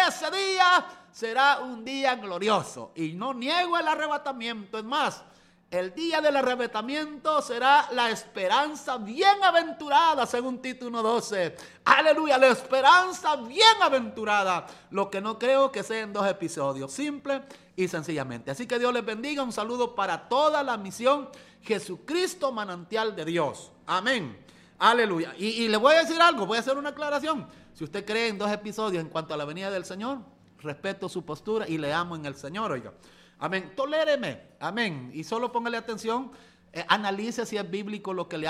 ese día será un día glorioso. Y no niego el arrebatamiento. Es más, el día del arrebatamiento será la esperanza bienaventurada, según Tito 1:12. Aleluya, la esperanza bienaventurada. Lo que no creo que sea en 2 episodios, simple y sencillamente. Así que Dios les bendiga. Un saludo para toda la misión Jesucristo, manantial de Dios. Amén. Aleluya. Y le voy a decir algo, voy a hacer una aclaración. Si usted cree en 2 episodios en cuanto a la venida del Señor, respeto su postura y le amo en el Señor, oiga. Amén. Toléreme. Amén. Y solo póngale atención, analice si es bíblico lo que le